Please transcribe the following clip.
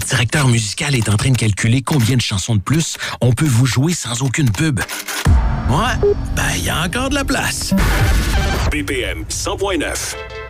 Notre directeur musical est en train de calculer combien de chansons de plus on peut vous jouer sans aucune pub. Ouais, il y a encore de la place. BPM 100.9.